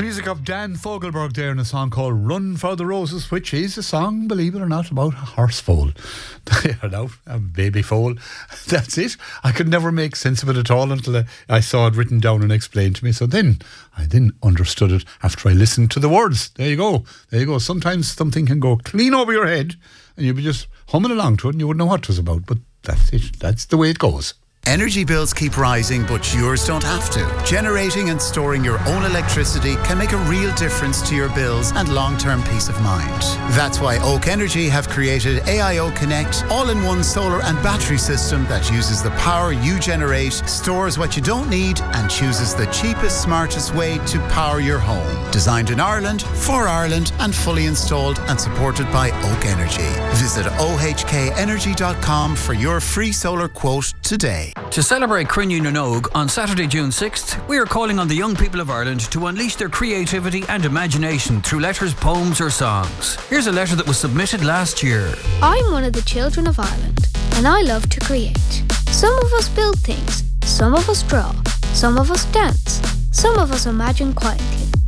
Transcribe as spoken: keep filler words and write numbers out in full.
The music of Dan Fogelberg there in a song called Run for the Roses, which is a song, believe it or not, about a horse foal. No, a baby foal. That's it. I could never make sense of it at all until I, I saw it written down and explained to me. So then I then understood it after I listened to the words. There you go. There you go. Sometimes something can go clean over your head and you'll be just humming along to it and you wouldn't know what it was about. But that's it. That's the way it goes. Energy bills keep rising, but yours don't have to. Generating and storing your own electricity can make a real difference to your bills and long-term peace of mind. That's why Oak Energy have created A I O Connect, all-in-one solar and battery system that uses the power you generate, stores what you don't need, and chooses the cheapest, smartest way to power your home. Designed in Ireland, for Ireland, and fully installed and supported by Oak Energy. Visit o h k energy dot com for your free solar quote today. To celebrate Crinne Nogue on Saturday, June sixth, we are calling on the young people of Ireland to unleash their creativity and imagination through letters, poems or songs. Here's a letter that was submitted last year. I'm one of the children of Ireland and I love to create. Some of us build things, some of us draw, some of us dance, some of us imagine quietly.